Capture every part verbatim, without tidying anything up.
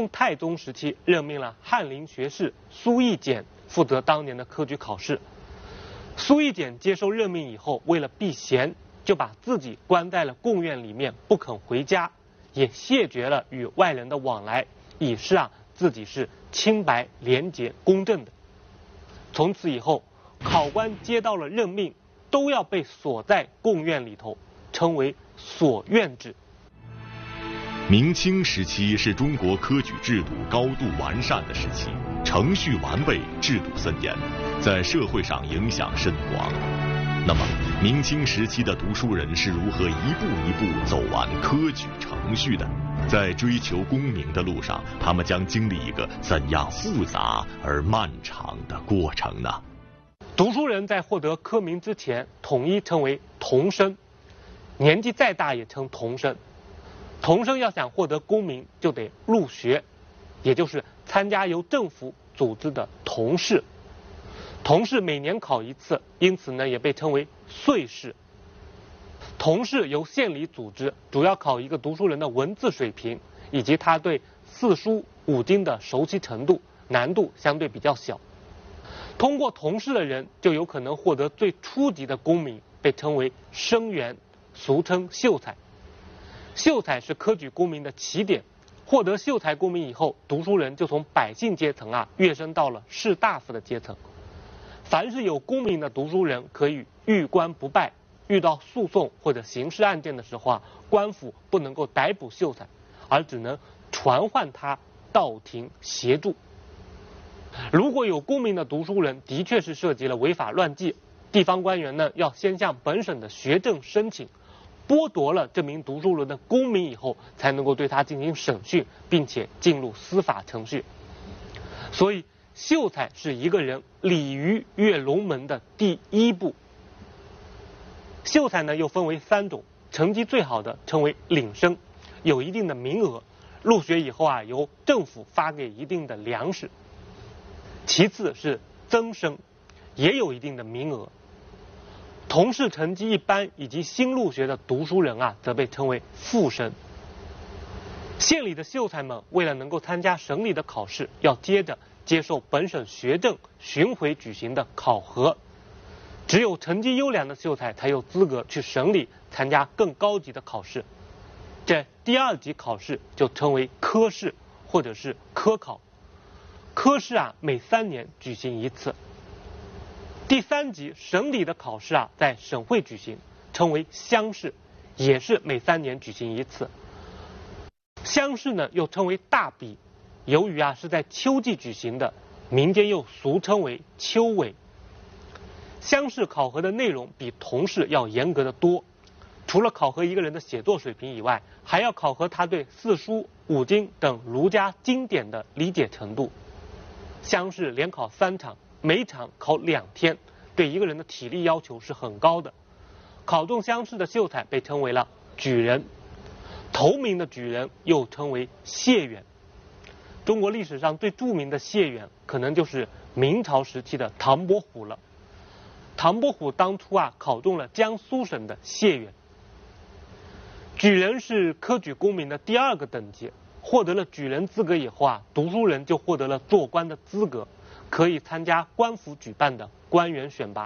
宋太宗时期任命了翰林学士苏奕简负责当年的科举考试。苏奕简接受任命以后，为了避嫌，就把自己关在了贡院里面，不肯回家，也谢绝了与外人的往来，以示啊自己是清白、廉洁、公正的。从此以后，考官接到了任命，都要被锁在贡院里头，称为锁院制。 明清时期是中国科举制度高度完善的时期，程序完备，制度森严，在社会上影响甚广。那么，明清时期的读书人是如何一步一步走完科举程序的？在追求功名的路上，他们将经历一个怎样复杂而漫长的过程呢？ 读书人在获得科名之前，统一称为童生，年纪再大也称童生。童生要想获得功名，就得入学，也就是参加由政府组织的童试。童试每年考一次，因此呢也被称为岁试。童试由县里组织，主要考一个读书人的文字水平以及他对四书五经的熟悉程度，难度相对比较小。通过童试的人就有可能获得最初级的功名，被称为生员，俗称秀才。秀才是科举功名的起点，获得秀才功名以后，读书人就从百姓阶层啊跃升到了士大夫的阶层。凡是有功名的读书人，可以遇官不败，遇到诉讼或者刑事案件的时候啊，官府不能够逮捕秀才，而只能传唤他到庭协助。如果有功名的读书人的确是涉及了违法乱纪，地方官员呢要先向本省的学政申请，剥夺了这名读书人的功名以后，才能够对他进行审讯，并且进入司法程序。所以秀才是一个人鲤鱼跃龙门的第一步。秀才呢又分为三种，成绩最好的称为领生，有一定的名额，入学以后啊由政府发给一定的粮食。其次是增生，也有一定的名额。童试成绩一般以及新入学的读书人啊，则被称为复生。县里的秀才们为了能够参加省里的考试，要接着接受本省学政巡回举行的考核，只有成绩优良的秀才才有资格去省里参加更高级的考试。这第二级考试就称为科试或者是科考。科试啊每三年举行一次。第三级省里的考试啊在省会举行，称为乡试，也是每三年举行一次。乡试呢又称为大比，由于啊是在秋季举行的，民间又俗称为秋闱。乡试考核的内容比童试要严格的多，除了考核一个人的写作水平以外，还要考核他对四书五经等儒家经典的理解程度。乡试连考三场，每场考两天，对一个人的体力要求是很高的。考中乡试的秀才被称为了举人，头名的举人又称为解元。中国历史上最著名的解元，可能就是明朝时期的唐伯虎了。唐伯虎当初啊考中了江苏省的解元。举人是科举功名的第二个等级，获得了举人资格以后啊，读书人就获得了做官的资格，可以参加官府举办的官员选拔。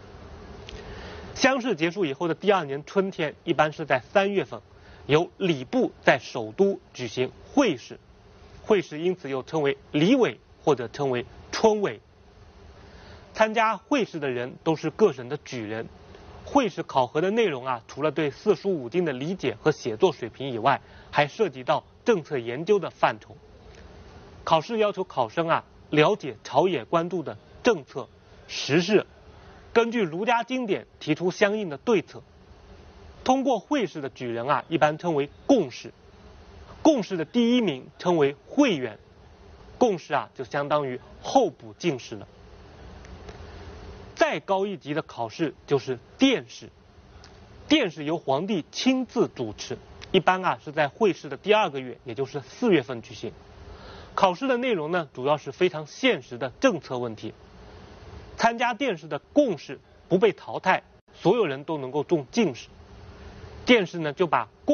乡试结束以后的第二年春天，一般是在三月份，由礼部在首都举行会试，会试因此又称为礼闱或者称为春闱。参加会试的人都是各省的举人。会试考核的内容啊，除了对四书五经的理解和写作水平以外，还涉及到政策研究的范畴。考试要求考生啊了解朝野关注的政策时事，根据儒家经典提出相应的对策。通过会试的举人啊一般称为贡士，贡士的第一名称为会员，贡士啊就相当于候补进士了。再高一级的考试就是殿试，殿试由皇帝亲自主持，一般啊是在会试的第二个月，也就是四月份举行。考试的内容呢，主要是非常现实的政策问题。参加殿试的贡士不被淘汰，所有人都能够中进士。殿试呢就把